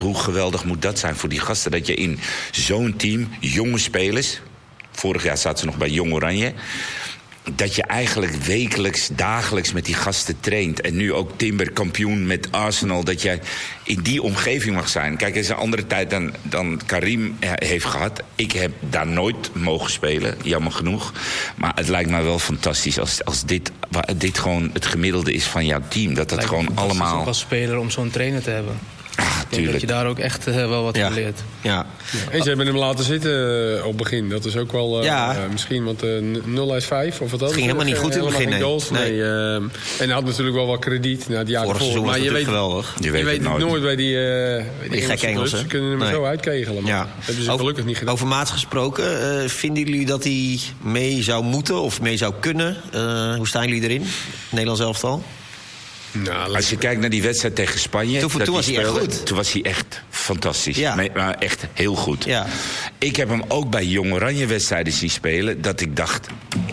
Hoe geweldig moet dat zijn voor die gasten? Dat je in zo'n team, jonge spelers... vorig jaar zaten ze nog bij Jong Oranje... dat je eigenlijk wekelijks, dagelijks met die gasten traint. En nu ook Timber kampioen met Arsenal. Dat jij in die omgeving mag zijn. Kijk, er is een andere tijd dan Karim heeft gehad. Ik heb daar nooit mogen spelen, jammer genoeg. Maar het lijkt mij wel fantastisch als dit gewoon het gemiddelde is van jouw team. Dat het gewoon allemaal... ook als speler om zo'n trainer te hebben. Ik denk dat je daar ook echt wel wat van leert. Ja. En ze hebben hem laten zitten op het begin. Dat is ook wel misschien, want 0 uit 5 of wat ook. Het ging helemaal niet goed in het begin. Nee. En hij had natuurlijk wel wat krediet na het jaar vorig seizoen. Maar je weet geweldig. Je weet het nooit bij die gekke Engelsen. Ze kunnen hem zo uitkegelen. Maar dat hebben ze gelukkig niet gedaan. Over Maats gesproken, vinden jullie dat hij mee zou moeten of mee zou kunnen? Hoe staan jullie erin? Nederlands elftal? Nou, als je kijkt naar die wedstrijd tegen Spanje... Toen was hij echt goed. Toen was hij echt fantastisch. Ja. Maar echt heel goed. Ja. Ik heb hem ook bij Jong Oranje wedstrijden zien spelen... dat ik dacht,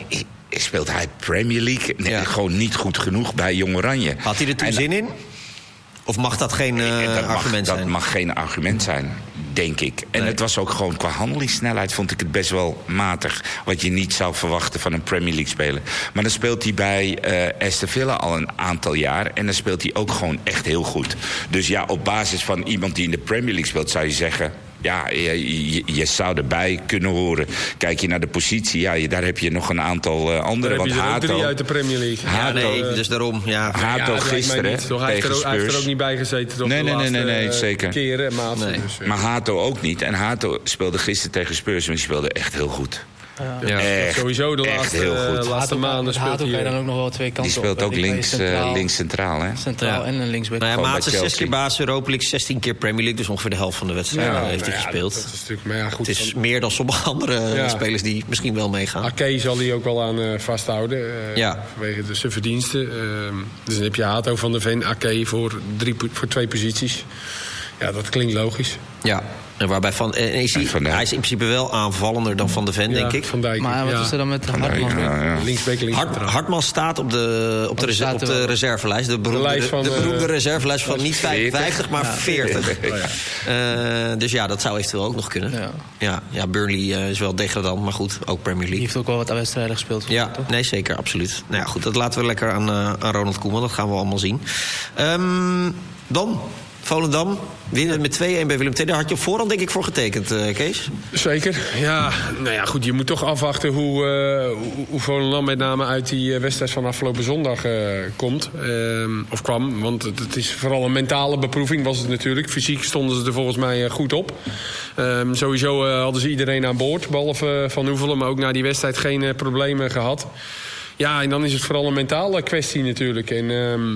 speelt hij Premier League? Nee, gewoon niet goed genoeg bij Jong Oranje. Had hij er toen zin in? Of mag dat geen argument zijn? Dat mag geen argument zijn, denk ik. En het was ook gewoon qua handelingssnelheid... vond ik het best wel matig. Wat je niet zou verwachten van een Premier League speler. Maar dan speelt hij bij Aston Villa al een aantal jaar... en dan speelt hij ook gewoon echt heel goed. Dus ja, op basis van iemand die in de Premier League speelt... zou je zeggen... Ja, je zou erbij kunnen horen. Kijk je naar de positie, daar heb je nog een aantal andere. Want Hato, 3 uit de Premier League. Dus daarom. Ja. Hato gisteren tegen Spurs. Hij heeft er ook niet bij gezeten. Toch Nee, zeker. Keren, nee. Dus, maar Hato ook niet. En Hato speelde gisteren tegen Spurs en die speelde echt heel goed. Ja. Echt, sowieso de laatste maanden speelt hij. Kan je dan ook nog wel twee kanten. Die speelt ook links centraal, hè? Centraal en een linksback. Nou Maats is 6 keer baas Europa League, 16 keer Premier League, dus ongeveer de helft van de wedstrijden heeft hij gespeeld. Dat is natuurlijk, maar goed, het is meer dan sommige andere spelers die misschien wel meegaan. Ake zal hij ook wel aan vasthouden, vanwege zijn verdiensten. Dus dan heb je Hato van der Ven, Ake voor 2 posities. Ja, dat klinkt logisch. Ja. Waarbij hij is in principe wel aanvallender dan Van de Ven, denk ik. Van Dijk. Maar wat is er dan met Hartman? Linksback. Hartman staat op de reservelijst. De beroemde reservelijst van niet 55, maar 40. Dus ja, dat zou eventueel ook nog kunnen. Ja, Burnley is wel degradant, maar goed, ook Premier League. Die heeft ook wel wat wedstrijden gespeeld. Ja, toch? Nee, zeker, absoluut. Nou ja, goed, dat laten we lekker aan Ronald Koeman. Dat gaan we allemaal zien. Dan... Volendam, winnen met 2-1 bij Willem II. Daar had je op voorhand denk ik voor getekend, Kees. Zeker. Ja, nou ja, goed. Je moet toch afwachten hoe Volendam met name uit die wedstrijd van afgelopen zondag komt. Of kwam. Want het is vooral een mentale beproeving was het natuurlijk. Fysiek stonden ze er volgens mij goed op. Sowieso hadden ze iedereen aan boord. Behalve Van Oevelen, maar ook na die wedstrijd geen problemen gehad. Ja, en dan is het vooral een mentale kwestie natuurlijk. En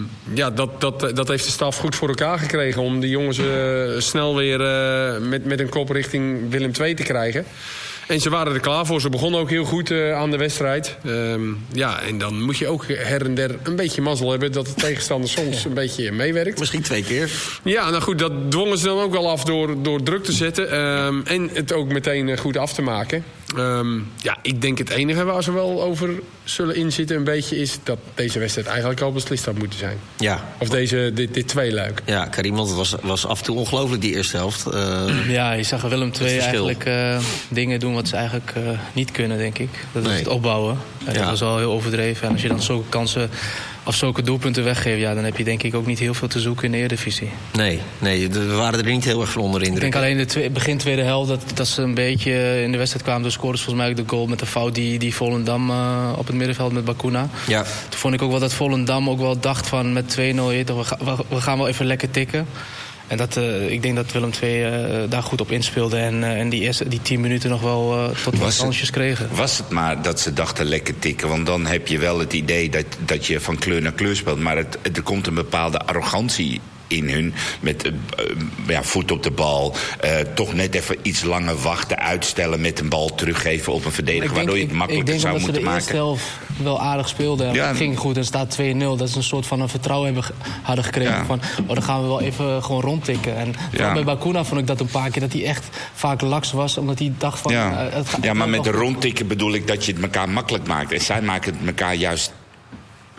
dat heeft de staf goed voor elkaar gekregen... om die jongens snel weer met een kop richting Willem II te krijgen. En ze waren er klaar voor. Ze begonnen ook heel goed aan de wedstrijd. En dan moet je ook her en der een beetje mazzel hebben... dat de tegenstander soms een beetje meewerkt. Misschien 2 keer. Ja, nou goed, dat dwongen ze dan ook wel af door druk te zetten. En het ook meteen goed af te maken. Ik denk het enige waar ze wel over zullen inzitten een beetje... is dat deze wedstrijd eigenlijk al beslist had moeten zijn. Ja. Of dit tweeluik. Ja, Karim, want het was af en toe ongelooflijk die eerste helft. Ja, je zag Willem II eigenlijk dingen doen wat ze eigenlijk niet kunnen, denk ik. Dat is het opbouwen. En dat was al heel overdreven. En als je dan zulke kansen of zulke doelpunten weggeeft... dan heb je denk ik ook niet heel veel te zoeken in de Eredivisie. Nee, we waren er niet heel erg van onder indruk. Ik denk alleen de begin tweede helft dat ze een beetje in de wedstrijd kwamen. Dus scoorde volgens mij ook de goal met de fout die Volendam op het middenveld met Bakuna. Ja. Toen vond ik ook wel dat Volendam ook wel dacht van met 2-0... we gaan wel even lekker tikken. En ik denk dat Willem II daar goed op inspeelde... en die 10 minuten nog wel tot wat kansjes kregen. Was het maar dat ze dachten lekker tikken? Want dan heb je wel het idee dat je van kleur naar kleur speelt. Maar er komt een bepaalde arrogantie in hun, met voet op de bal. Toch net even iets langer wachten, uitstellen... met een bal teruggeven op een verdediger... waardoor je het makkelijker zou moeten maken. Ik denk dat ze de eerste helft wel aardig speelden. En het ging goed en staat 2-0. Dat is een soort van een vertrouwen hadden gekregen. Van, dan gaan we wel even gewoon rondtikken. En bij Bakuna vond ik dat een paar keer... dat hij echt vaak laks was, omdat hij dacht van... maar met de rondtikken bedoel ik dat je het elkaar makkelijk maakt. En zij maken het elkaar juist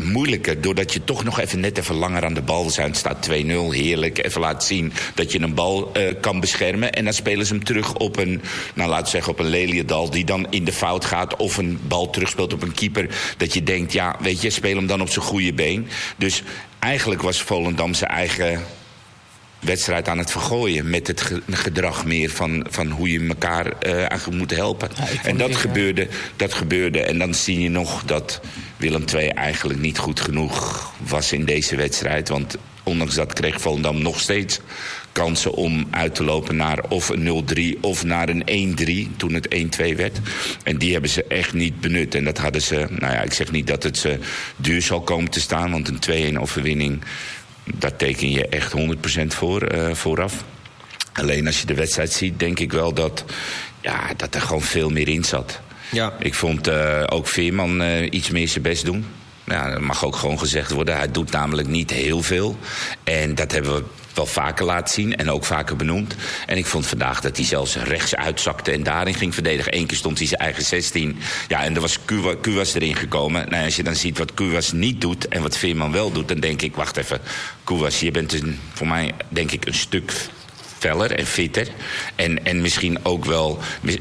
moeilijker. Doordat je toch nog net even langer aan de bal zijn. Het staat 2-0, heerlijk. Even laten zien dat je een bal kan beschermen. En dan spelen ze hem terug op een, laten we zeggen, op een Leliedal die dan in de fout gaat. Of een bal terugspeelt op een keeper. Dat je denkt, ja, weet je, speel hem dan op zijn goede been. Dus eigenlijk was Volendam zijn eigen wedstrijd aan het vergooien. Met het gedrag meer van hoe je elkaar aan moet helpen. Ja, en dat gebeurde. En dan zie je nog dat Willem II eigenlijk niet goed genoeg was in deze wedstrijd. Want ondanks dat kreeg Volendam nog steeds kansen om uit te lopen naar of een 0-3 of naar een 1-3 toen het 1-2 werd. En die hebben ze echt niet benut. En dat hadden ze, ik zeg niet dat het ze duur zal komen te staan, want een 2-1 overwinning, daar teken je echt 100% vooraf. Alleen als je de wedstrijd ziet, denk ik wel dat er gewoon veel meer in zat. Ja. Ik vond ook Veerman iets meer zijn best doen. Ja, dat mag ook gewoon gezegd worden. Hij doet namelijk niet heel veel. En dat hebben we wel vaker laten zien en ook vaker benoemd. En ik vond vandaag dat hij zelfs rechts uitzakte en daarin ging verdedigen. 1 keer stond hij zijn eigen 16. Ja, en er was Kuwas erin gekomen. Nou, als je dan ziet wat Kuwas niet doet en wat Veerman wel doet, dan denk ik, wacht even, Kuwas, je bent voor mij denk ik een stuk feller en fitter. En misschien ook wel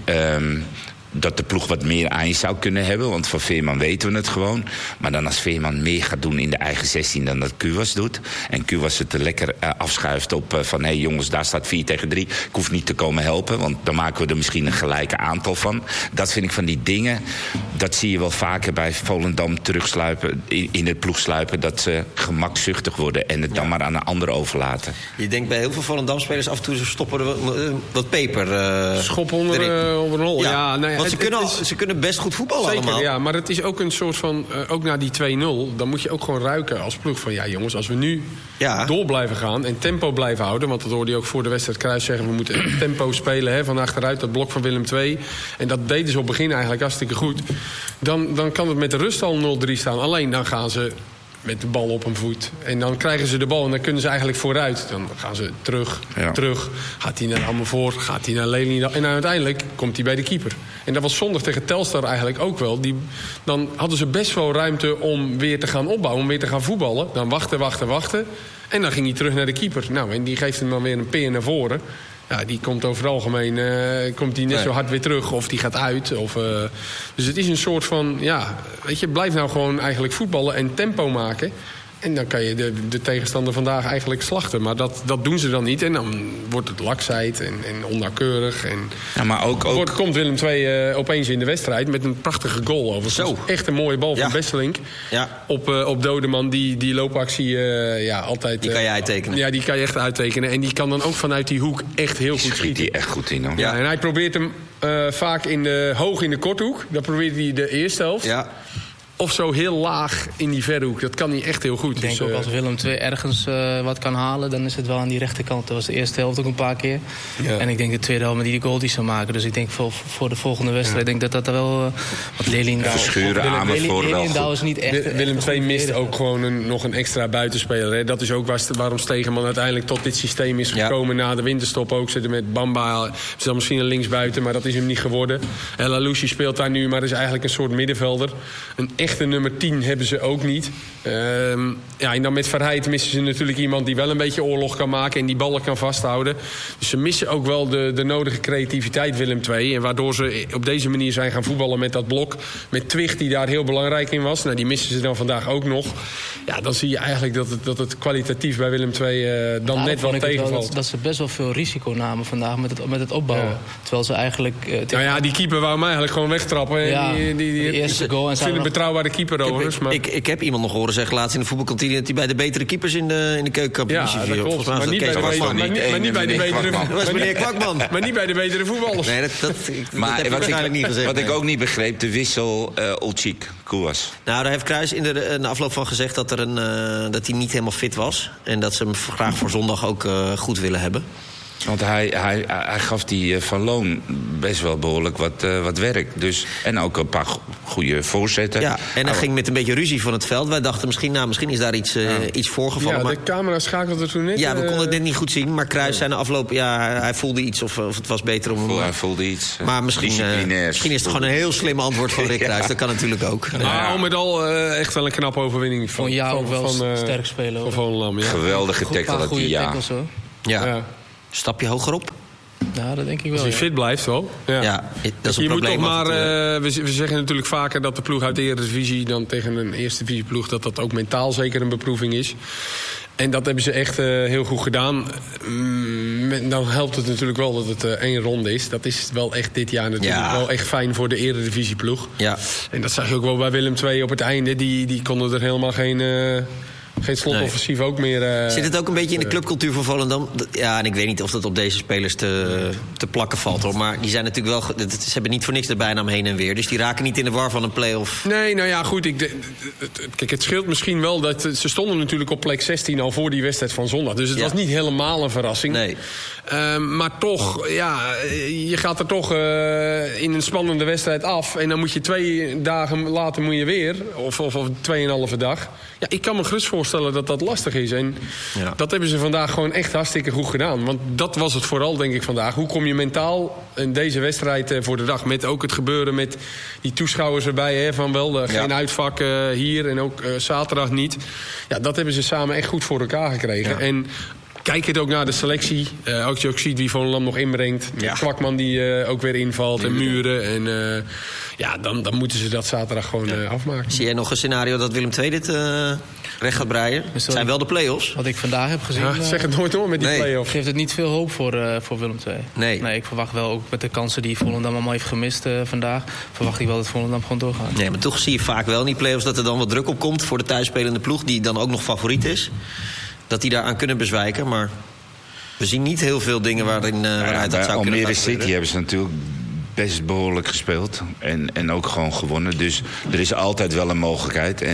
dat de ploeg wat meer aan je zou kunnen hebben. Want van Veerman weten we het gewoon. Maar dan als Veerman meer gaat doen in de eigen 16 dan dat Kuwas doet. En Kuwas het er lekker afschuift op van, hé jongens, daar staat 4-3. Ik hoef niet te komen helpen, want dan maken we er misschien een gelijke aantal van. Dat vind ik van die dingen. Dat zie je wel vaker bij Volendam terugsluipen, in de ploeg sluipen, dat ze gemakzuchtig worden en het dan maar aan een ander overlaten. Je denkt bij heel veel Volendam-spelers af en toe, ze stoppen er wat peper. Schop onder een hol. Ja, want ze kunnen best goed voetballen. Zeker, allemaal. Ja, maar het is ook een soort van, ook na die 2-0, dan moet je ook gewoon ruiken als ploeg van, ja jongens, als we nu door blijven gaan en tempo blijven houden, want dat hoorde je ook voor de wedstrijd Kruis zeggen, we moeten tempo spelen van achteruit, dat blok van Willem II. En dat deden ze op het begin eigenlijk hartstikke goed. Dan kan het met de rust al 0-3 staan. Alleen dan gaan ze met de bal op een voet. En dan krijgen ze de bal en dan kunnen ze eigenlijk vooruit. Dan gaan ze terug. Gaat hij naar Amervoort, gaat hij naar Lelien. En uiteindelijk komt hij bij de keeper. En dat was zondag tegen Telstar eigenlijk ook wel. Dan hadden ze best wel ruimte om weer te gaan opbouwen, om weer te gaan voetballen. Dan wachten. En dan ging hij terug naar de keeper. Nou, en die geeft hem dan weer een peer naar voren. Ja, die komt over het algemeen komt die net zo hard weer terug. Of die gaat uit. Dus het is een soort van, weet je, blijf nou gewoon eigenlijk voetballen en tempo maken. En dan kan je de tegenstander vandaag eigenlijk slachten. Maar dat doen ze dan niet. En dan wordt het laksheid en onnauwkeurig. Maar komt Willem II opeens in de wedstrijd met een prachtige goal overigens. Zo. Echt een mooie bal van Besselink. Ja. Op Dodeman. Die loopactie altijd. Die kan je uittekenen. Ja, die kan je echt uittekenen. En die kan dan ook vanuit die hoek echt heel goed schieten. Die echt goed in, hoor. Ja, en hij probeert hem vaak hoog in de korthoek. Dan probeert hij de eerste helft. Ja. Of zo heel laag in die verhoek. Dat kan hij echt heel goed. Ik denk ook als Willem II ergens wat kan halen, dan is het wel aan die rechterkant. Dat was de eerste helft ook een paar keer. Ja. En ik denk de tweede helft met die goal die ze maken. Dus ik denk voor de volgende wedstrijd, ik denk dat er wel wat Lelien Verschuren aan Leliendaal is niet echt. Willem II mist ook gewoon nog een extra buitenspeler. Hè. Dat is ook waarom Stegeman uiteindelijk tot dit systeem is gekomen na de winterstop ook. Zitten met Bamba. Ze dan misschien een linksbuiten, maar dat is hem niet geworden. El Alouchi speelt daar nu, maar is eigenlijk een soort middenvelder. Een echte nummer 10 hebben ze ook niet. En dan met Verheid missen ze natuurlijk iemand die wel een beetje oorlog kan maken en die ballen kan vasthouden. Dus ze missen ook wel de nodige creativiteit, Willem II. En waardoor ze op deze manier zijn gaan voetballen met dat blok. Met Twicht die daar heel belangrijk in was. Nou, die missen ze dan vandaag ook nog. Ja, dan zie je eigenlijk dat het kwalitatief bij Willem II dan net wat tegenvalt. Dat ze best wel veel risico namen vandaag met het opbouwen. Ja. Terwijl ze eigenlijk... die keeper wou hem eigenlijk gewoon wegtrappen. Ja, die eerste goal. En een betrouwbare keeper overigens. Ik heb iemand nog horen zeggen laatst in de voetbalkantine dat hij bij de betere keepers in de keukenkampioen is. Ja, dat klopt. Maar niet bij de betere... Dat was meneer Kwakman. Maar niet bij de betere voetballers. Nee, dat heb ik waarschijnlijk niet gezegd. Wat ik ook niet begreep, de wissel Olcik, Kuwas. Nou, daar heeft Kruis in de afloop van gezegd dat hij niet helemaal fit was. En dat ze hem graag voor zondag ook goed willen hebben. Want hij gaf die Van Loon best wel behoorlijk wat werk. Dus, en ook een paar goede voorzetten. Ja, en hij ging met een beetje ruzie van het veld. Wij dachten misschien is daar iets voorgevallen. Ja, maar... de camera schakelde toen net. Ja, we konden het net niet goed zien. Maar Cruijff zei na afloop, hij voelde iets of het was beter om hem... Hij voelde iets. Maar misschien is het gewoon een heel slim antwoord van Rick Cruijff. Dat kan natuurlijk ook. Maar al met al echt wel een knappe overwinning. Van jou ook wel sterk spelen. Van Volendam, ja. Geweldige tackle dat hij, ja. Stapje hoger op? Ja, dat denk ik wel. Als hij fit blijft wel. Ja, dat is een je probleem. Moet toch maar, we zeggen natuurlijk vaker dat de ploeg uit de Eredivisie dan tegen een eerste divisieploeg dat ook mentaal zeker een beproeving is. En dat hebben ze echt heel goed gedaan. Dan helpt het natuurlijk wel dat het 1 ronde is. Dat is wel echt dit jaar natuurlijk wel echt fijn voor de Eredivisieploeg. Ja. En dat zag je ook wel bij Willem II op het einde. Die konden er helemaal geen slotoffensief ook meer... Zit het ook een beetje in de clubcultuur van Volendam? Ja, en ik weet niet of dat op deze spelers te plakken valt, hoor. Maar die zijn natuurlijk wel... Ze hebben niet voor niks de bijnaam heen en weer. Dus die raken niet in de war van een play-off. Nee, nou ja, goed. Kijk, het scheelt misschien wel dat... Ze stonden natuurlijk op plek 16 al voor die wedstrijd van zondag. Dus het was niet helemaal een verrassing. Nee. Maar toch, je gaat er toch in een spannende wedstrijd af. En dan moet je 2 dagen later moet je weer. Of 2,5 dag. Ja, ik kan me gerust voorstellen dat dat lastig is. En dat hebben ze vandaag gewoon echt hartstikke goed gedaan. Want dat was het vooral, denk ik, vandaag. Hoe kom je mentaal in deze wedstrijd voor de dag? Met ook het gebeuren met die toeschouwers erbij. Hè, van wel geen uitvak hier en ook zaterdag niet. Ja, dat hebben ze samen echt goed voor elkaar gekregen. Ja. En kijk het ook naar de selectie. Als je ook ziet wie Volendam nog inbrengt. Kwakman die ook weer invalt. En Muren. En dan moeten ze dat zaterdag gewoon afmaken. Zie jij nog een scenario dat Willem II dit recht gaat breien? Het zijn wel de play-offs. Wat ik vandaag heb gezien... Ja, zeg het nooit door met die play-offs. Geeft het niet veel hoop voor Willem II. Nee, ik verwacht wel ook met de kansen die Volendam allemaal heeft gemist vandaag... verwacht ik wel dat Volendam gewoon doorgaat. Nee, maar toch zie je vaak wel in die play-offs dat er dan wat druk op komt... voor de thuisspelende ploeg, die dan ook nog favoriet is. Dat die daaraan kunnen bezwijken, maar... We zien niet heel veel dingen waaruit dat zou kunnen Almere City hebben ze natuurlijk best behoorlijk gespeeld. En ook gewoon gewonnen. Dus er is altijd wel een mogelijkheid.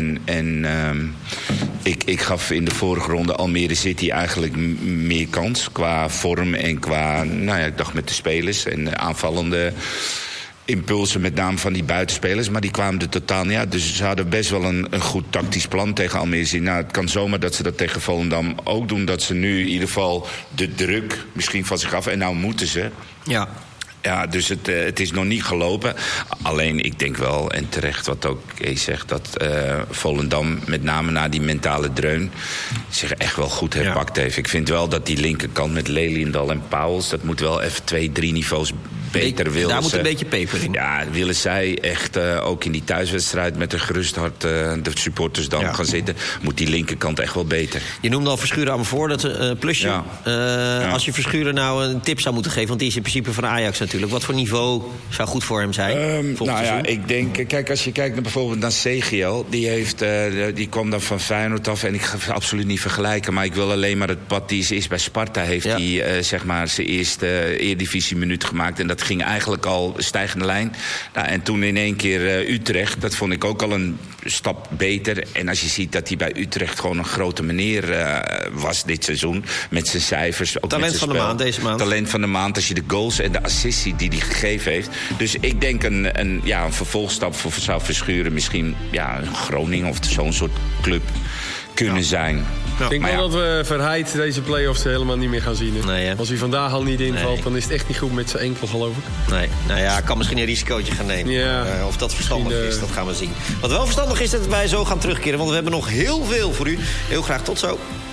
Ik gaf in de vorige ronde Almere City eigenlijk meer kans. Qua vorm en qua, ik dacht met de spelers en aanvallende impulsen, met name van die buitenspelers. Maar die kwamen er totaal niet uit. Dus ze hadden best wel een goed tactisch plan tegen Almere City. Nou, het kan zomaar dat ze dat tegen Volendam ook doen. Dat ze nu in ieder geval de druk misschien van zich af... En nou moeten ze. Ja, dus het is nog niet gelopen. Alleen, ik denk wel, en terecht wat ook Kees zegt... dat Volendam met name na die mentale dreun... zich echt wel goed herpakt heeft. Ik vind wel dat die linkerkant met Leliendal en Pauwels... dat moet wel even 2-3 niveaus beter willen. Daar moet een beetje peper in. Ja, willen zij echt ook in die thuiswedstrijd... met een gerust hart de supporters dan gaan zitten... moet die linkerkant echt wel beter. Je noemde al Verschuren aan me voor, dat plusje. Als je Verschuren nou een tip zou moeten geven... want die is in principe van Ajax natuurlijk. Wat voor niveau zou goed voor hem zijn? Ik denk... Kijk, als je kijkt naar bijvoorbeeld naar CGL... die kwam dan van Feyenoord af... en ik ga het absoluut niet vergelijken... maar ik wil alleen maar het pad die is bij Sparta... heeft hij zijn eerste Eredivisie minuut gemaakt... en dat ging eigenlijk al stijgende lijn. En toen in één keer Utrecht... dat vond ik ook al een stap beter. En als je ziet dat hij bij Utrecht gewoon een grote meneer was dit seizoen... met zijn cijfers. Ook talent van de maand deze maand. Talent van de maand als je de goals en de assists ziet die hij gegeven heeft. Dus ik denk een vervolgstap voor zou Verschuren misschien Groningen of zo'n soort club kunnen zijn. Ik denk wel dat we Verheid deze play-offs helemaal niet meer gaan zien. Nee, als hij vandaag al niet invalt, dan is het echt niet goed met zijn enkel, geloof ik. Nee, hij kan misschien een risicootje gaan nemen. Ja. Of dat verstandig is, dat gaan we zien. Wat wel verstandig is, dat wij zo gaan terugkeren. Want we hebben nog heel veel voor u. Heel graag tot zo.